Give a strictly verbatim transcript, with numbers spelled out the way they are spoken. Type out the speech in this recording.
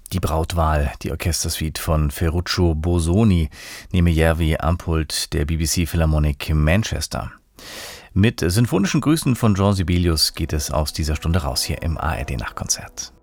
Die Brautwahl, die Orchestersuite von Ferruccio Bosoni, neben Järvi am Pult der B B C Philharmonic Manchester. Mit sinfonischen Grüßen von Jean Sibelius geht es aus dieser Stunde raus hier im A R D Nachtkonzert.